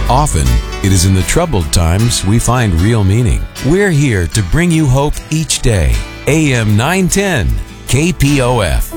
Often, it is in the troubled times we find real meaning. We're here to bring you hope each day. AM 910, KPOF.